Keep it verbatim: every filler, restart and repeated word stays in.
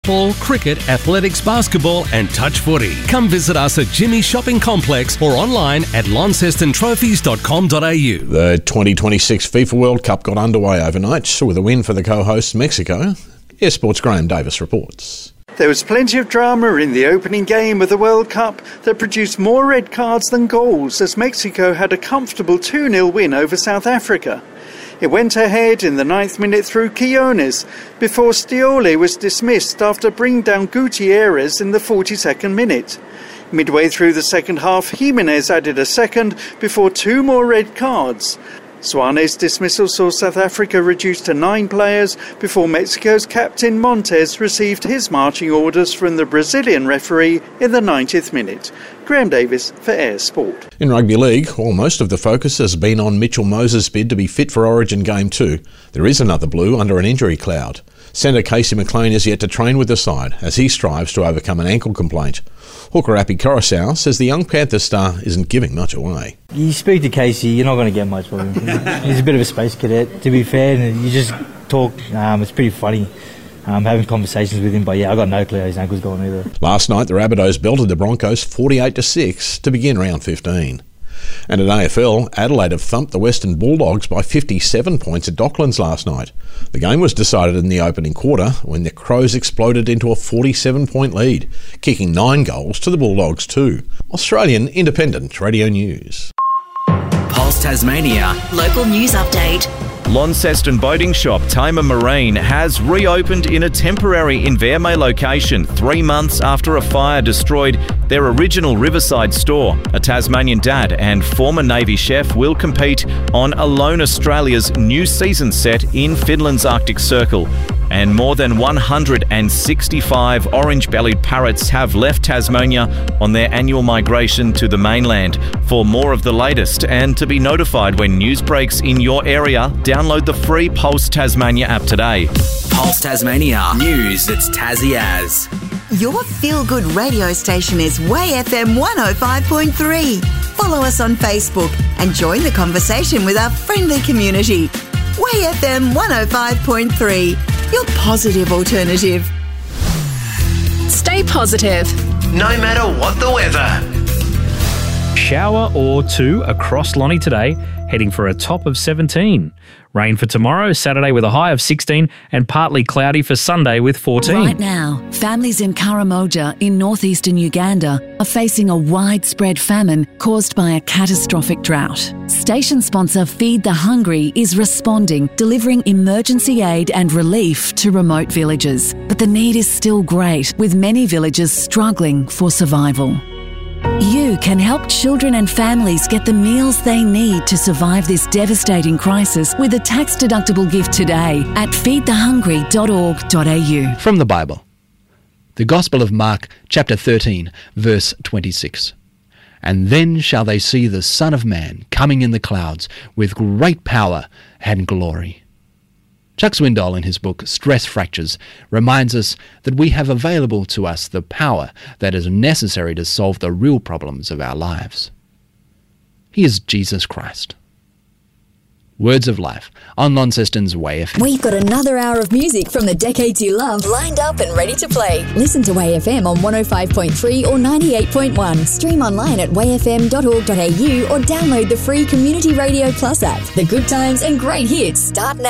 Ball, cricket, athletics, basketball and touch footy. Come visit us at Jimmy Shopping Complex or online at launceston trophies dot com dot a u. The twenty twenty-six FIFA World Cup got underway overnight with a win for the co-host Mexico. Air Sports' Graham Davis reports. There was plenty of drama in the opening game of the World Cup that produced more red cards than goals as Mexico had a comfortable two nil win over South Africa. It went ahead in the ninth minute through Quiones before Stioli was dismissed after bringing down Gutierrez in the forty-second minute. Midway through the second half, Jimenez added a second before two more red cards. Suarez's dismissal saw South Africa reduced to nine players before Mexico's captain Montes received his marching orders from the Brazilian referee in the ninetieth minute. Graham Davis for Air Sport. In rugby league, while most of the focus has been on Mitchell Moses' bid to be fit for Origin Game two, there is another blue under an injury cloud. Centre Casey McLean is yet to train with the side as he strives to overcome an ankle complaint. Hooker Appy Coruscant says the young Panthers star isn't giving much away. You speak to Casey, you're not going to get much from him. He's a bit of a space cadet, to be fair, and you just talk. Um, it's pretty funny um, having conversations with him, but yeah, I got no clue how his ankle's going either. Last night, the Rabbitohs belted the Broncos forty-eight to six to begin round fifteen. And in A F L, Adelaide have thumped the Western Bulldogs by fifty-seven points at Docklands last night. The game was decided in the opening quarter when the Crows exploded into a forty-seven point lead, kicking nine goals to the Bulldogs' two. Australian Independent Radio News. Pulse Tasmania, local news update. Launceston Boating Shop Tamer Marine has reopened in a temporary Invermay location three months after a fire destroyed their original Riverside store. A Tasmanian dad and former Navy chef will compete on Alone Australia's new season set in Finland's Arctic Circle. And more than one hundred sixty-five orange-bellied parrots have left Tasmania on their annual migration to the mainland. For more of the latest and to be notified when news breaks in your area, download the free Pulse Tasmania app today. Pulse Tasmania, news that's Tassie as. Your feel-good radio station is Way F M one oh five point three. Follow us on Facebook and join the conversation with our friendly community. Way F M one oh five point three, your positive alternative. Stay positive, no matter what the weather. Shower or two across Lonnie today, heading for a top of seventeen. Rain for tomorrow, Saturday with a high of sixteen, and partly cloudy for Sunday with fourteen. Right now, families in Karamoja in northeastern Uganda are facing a widespread famine caused by a catastrophic drought. Station sponsor Feed the Hungry is responding, delivering emergency aid and relief to remote villages. But the need is still great, with many villages struggling for survival. You can help children and families get the meals they need to survive this devastating crisis with a tax-deductible gift today at feed the hungry dot org dot a u. From the Bible, the Gospel of Mark, chapter thirteen, verse twenty-six. And then shall they see the Son of Man coming in the clouds with great power and glory. Chuck Swindoll, in his book Stress Fractures, reminds us that we have available to us the power that is necessary to solve the real problems of our lives. He is Jesus Christ. Words of Life on Launceston's Way F M. We've got another hour of music from the decades you love lined up and ready to play. Listen to Way F M on one oh five point three or ninety-eight point one. Stream online at way f m dot org dot a u or download the free Community Radio Plus app. The good times and great hits start now.